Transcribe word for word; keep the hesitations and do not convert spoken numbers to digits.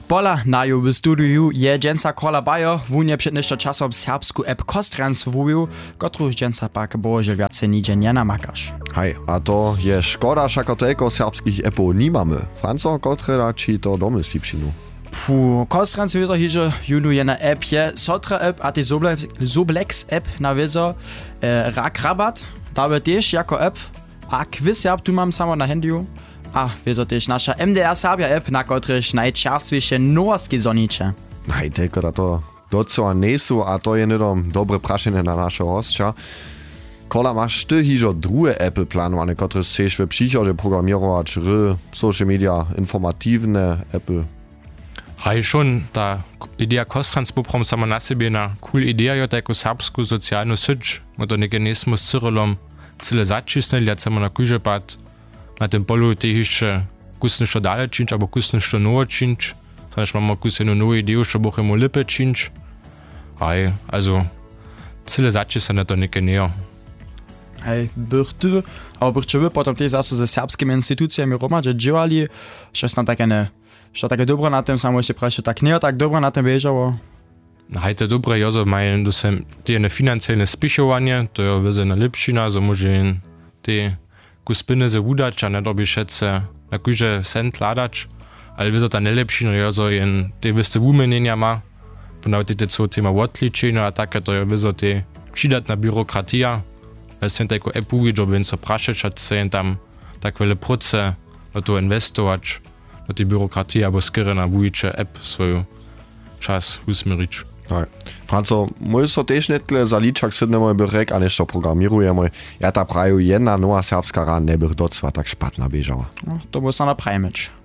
Pola naju w studiu je dżęca Kola Bajo, wunie przed jeszcze czasem serbsku app Kostrans wuju, kotruż dżęca pak boże więcej nigdzie nie namakasz. Hej, a to je szkoda, że tylko serbskich appów nie mamy. Franco, kotre da ci to domysli przynu. Puh, Kostrans wiedzą, że junu je na app je Sotra app, a ty Soblex app na wiedzą e, Rak Rabat, dawe też jako app, a quiz ja tu mam samo na handiu. A wiedzą też nasza M D R Serbia app, na których najczęstsze norskie zonicze. Hej, tylko da to docela nesu, a to je nedom dobre prašenie na našeho hostia. Kola masz ty hižo drugie appy planowane, które chcesz w przychodzie programować, r, social media, informatywne appy? Hej, schon, ta idea Kostrans poprom sama na sobie na cool idea, jo tako serbsku socialnu syć, modernike nesmo z Cyrylom, cyle zacisnęli, jak sama na kujże pat, na tym polu te jeszcze kusništo dalej czynić, albo kusništo nowo czynić. Znaczy mamy kusništo nową ideę, że bochemu lipy czynić. Hej, also, cyle zacisnęli to nike nie. Hej, bych ty, ale bych wy potem też zase ze serbskimi instytucjami Roma, że działali, że są takie ne, że takie dobre na tym, samo się proszę, tak nie tak dobre na tym wiedziało. Hej, to dobre, ja so mają do sem, te finansielne spišovanie, to je wyze najlepšina, so może te kus pieniędzy udać, a nie robi szece na kujże cent ladać, ale wyze ta najlepšina, ja so jen te wyste umienienia ma, ponad te co tema odliczenia, a takie to je wyze te przydatna biurokratia, ale sen tako app uvidžo, bin so prašeć, a se tam tak vele proce, na to inwestować, na te biurokratie, abo skoro na uvidže app svoju čas usmerić. Hej. Franco, môj so tež netle zaličak sednemo by rek, a nešto programirujemo. Ja ta praju jedna nowa serbska ran nebych docela tak špatna bežala. No, to by sa naprajmeč.